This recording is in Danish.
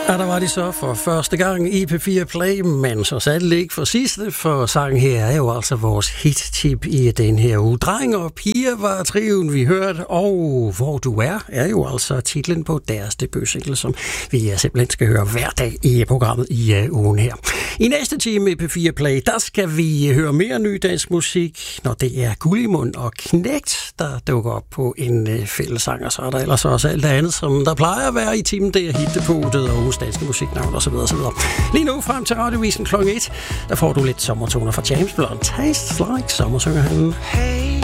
Ja, der var de så for første gang i P4 Play, men så sandelig ikke for sidste, for sangen her er jo altså vores hit-tip i den her uge. Dreng og piger var trioen, vi hørte, og Hvor du er jo altså titlen på deres debutsingle, som vi simpelthen skal høre hver dag i programmet i ugen her. I næste time i P4 Play, der skal vi høre mere ny dansk musik, når det er Gullimund og Knægt, der dukker op på en fællesang, og så er der ellers også alt det andet, som der plejer at være i timen, det er hittepunktet og ugens danske musiknavn osv. Lige nu frem til radiovisen kl. 1, der får du lidt sommertoner fra James Blunt. Tastes like summer, synger han. Hey,